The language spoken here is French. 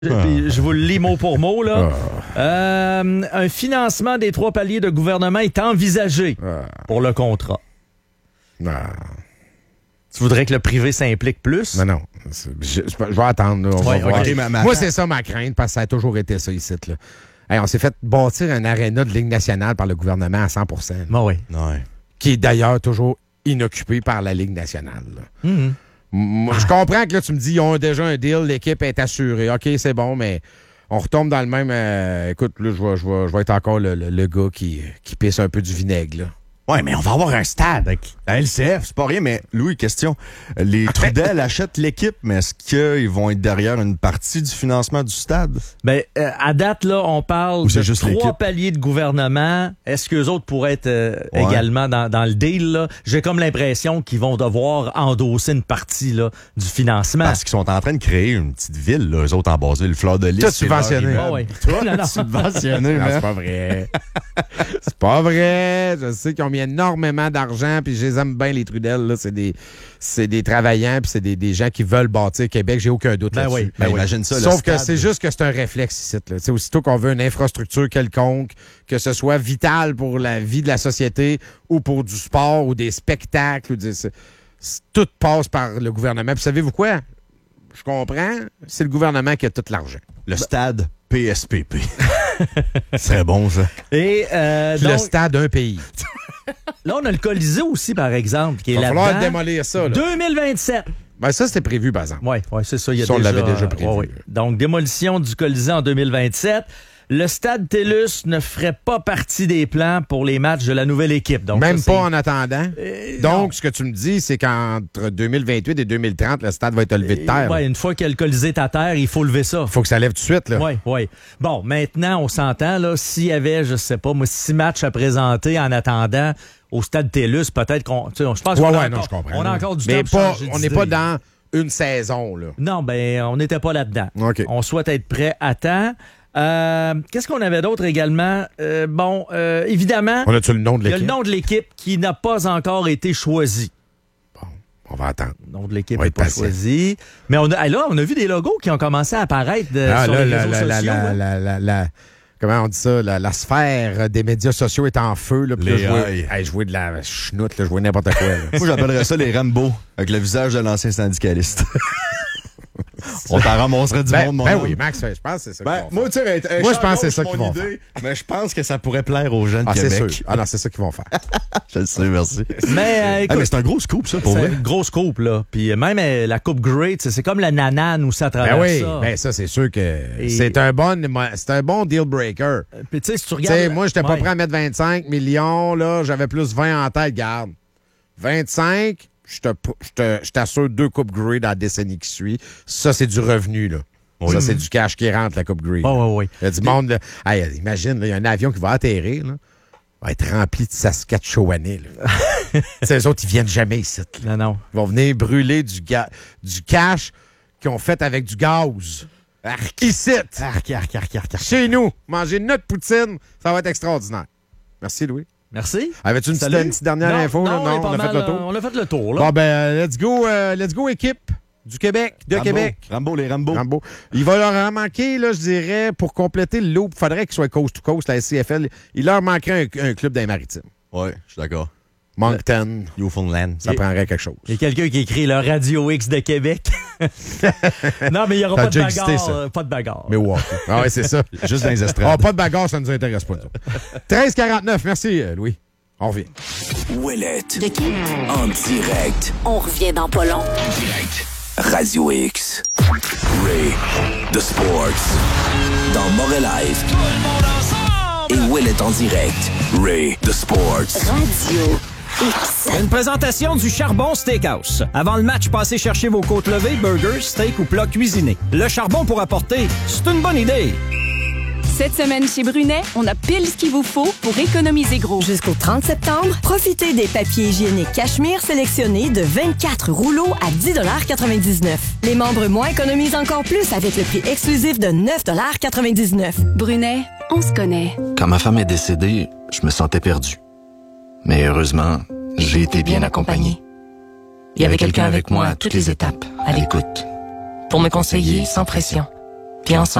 Puis je vous le lis mot pour mot, là. Un financement des 3 paliers de gouvernement est envisagé pour le contrat. Tu voudrais que le privé s'implique plus? Mais non. Je vais attendre. Là, on va voir. Okay, Moi, c'est ça ma crainte, parce que ça a toujours été ça ici. Là. Hey, on s'est fait bâtir un aréna de Ligue nationale par le gouvernement à 100%. Oui. Qui est d'ailleurs toujours inoccupé par la Ligue nationale. Moi, je comprends que là, tu me dis, ils ont déjà un deal, l'équipe est assurée. OK, c'est bon, mais on retombe dans le même... écoute, là, je vais être encore le gars qui pisse un peu du vinaigre, là. Ouais, mais on va avoir un stade. La LCF, c'est pas rien, mais Louis, question. Les Trudel achètent l'équipe, mais est-ce qu'ils vont être derrière une partie du financement du stade? Ben, à date, là, on parle de juste 3 paliers de gouvernement. Est-ce qu'eux autres pourraient être également dans le deal, là? J'ai comme l'impression qu'ils vont devoir endosser une partie, là, du financement. Parce qu'ils sont en train de créer une petite ville, là, eux autres en Basile, Fleur de Lys. Tout subventionné. Toi, subventionné, non, c'est pas vrai. C'est pas vrai. Je sais qu'ils ont mis énormément d'argent, puis je les aime bien, les Trudel. Là. C'est des travaillants, puis c'est des gens qui veulent bâtir Québec. J'ai aucun doute là-dessus. Imagine ça. Sauf que c'est juste que c'est un réflexe ici. Là. Aussitôt qu'on veut une infrastructure quelconque, que ce soit vital pour la vie de la société ou pour du sport ou des spectacles, tout passe par le gouvernement. Puis savez-vous quoi? Je comprends. C'est le gouvernement qui a tout l'argent. Le stade PSPP. C'est bon, ça. Et le stade d'un pays. Là, on a le Colisée aussi, par exemple, qui est là-dedans. Il va falloir démolir ça. Là. 2027. Ben ça, c'était prévu, par exemple. Oui, c'est ça. On l'avait déjà prévu. Oui. Donc, démolition du Colisée en 2027. Le stade TELUS ne ferait pas partie des plans pour les matchs de la nouvelle équipe. Donc, même ça, pas en attendant? Donc, ce que tu me dis, c'est qu'entre 2028 et 2030, le stade va être levé de terre. Oui, une fois que le Colisée est à terre, il faut lever ça. Il faut que ça lève tout de suite. Oui. Bon, maintenant, on s'entend, là, s'il y avait, je sais pas, 6 matchs à présenter en attendant au stade TELUS, peut-être qu'on... Je pense qu'on on a encore du temps pour changer on n'est pas dans une saison. Là. Non, ben on n'était pas là-dedans. Okay. On souhaite être prêt à temps. Qu'est-ce qu'on avait d'autre également? Évidemment, on a-tu le nom de l'équipe? Il y a le nom de l'équipe qui n'a pas encore été choisi. Bon, on va attendre. Le nom de l'équipe n'est pas choisi. Mais on a vu des logos qui ont commencé à apparaître sur les réseaux sociaux. Comment on dit ça? La sphère des médias sociaux est en feu. Là, je jouais de la chenoute, je jouais n'importe quoi. Moi, j'appellerais ça les Rambo, avec le visage de l'ancien syndicaliste. On t'en ramasserait du monde, mon homme. Oui, Max, je pense que c'est ça qu'ils vont moi, je pense que c'est ça qu'ils vont faire. Mais je pense que ça pourrait plaire aux jeunes de Québec. C'est sûr. Non, c'est ça qu'ils vont faire. Je le sais, merci. Mais, écoute, mais c'est un gros scoop, ça, pour vrai. C'est un gros scoop, là. Puis même la Coupe Great, c'est comme la nanane où ça traverse ça. Ben ça, c'est sûr que c'est un bon deal breaker. Puis tu sais, si tu regardes... moi, j'étais pas prêt à mettre 25 millions, là. J'avais plus 20 en tête, garde. 25... Je t'assure 2 Coupes Grey dans la décennie qui suit. Ça, c'est du revenu, là. Oui. Ça, c'est du cash qui rentre, la Coupe Grey. Oui. Il y a du monde, là. Hey, imagine, il y a un avion qui va atterrir, là. Il va être rempli de Saskatchewanais, là. Les autres, ils viennent jamais ici. Là. Non. Ils vont venir brûler du cash qu'ils ont fait avec du gaz. Ici. Chez nous. Manger notre poutine, ça va être extraordinaire. Merci, Louis. Merci. Avais-tu une petite dernière info? Non, on a fait le tour. On a fait le tour, là. Bon, ben, let's go, équipe du Québec, Québec. Les Rambo. Il va leur en manquer, là, je dirais, pour compléter le loop. Il faudrait qu'ils soient coast-to-coast, la SCFL. Il leur manquerait un club dans les maritimes. Oui, je suis d'accord. Moncton. Newfoundland. Ça prendrait quelque chose. Il y a quelqu'un qui écrit le Radio X de Québec. Non, mais il n'y aura pas de bagarre. Pas de bagarre. Mais wow. Ah ouais, c'est ça. Juste dans les estrades. Pas de bagarre, ça ne nous intéresse pas. 13h49. Merci, Louis. On revient. Ouellette. De qui? En direct. On revient dans pas long. Direct. Radio X. Ray. The Sports. Dans Montréal Live. Tout le monde ensemble! Et Ouellette en direct. Ray. The Sports. Radio X. Une présentation du Charbon Steakhouse. Avant le match, passez chercher vos côtes levées, burgers, steak ou plats cuisinés. Le charbon pour apporter, c'est une bonne idée. Cette semaine chez Brunet, on a pile ce qu'il vous faut pour économiser gros. Jusqu'au 30 septembre, profitez des papiers hygiéniques Cachemire sélectionnés de 24 rouleaux à 10,99 $. Les membres moins économisent encore plus avec le prix exclusif de 9,99 $. Brunet, on se connaît. Quand ma femme est décédée, je me sentais perdu. Mais heureusement, j'ai été bien accompagné. Il y avait quelqu'un avec moi à toutes les étapes, à l'écoute, pour me conseiller sans pression. Puis ensemble,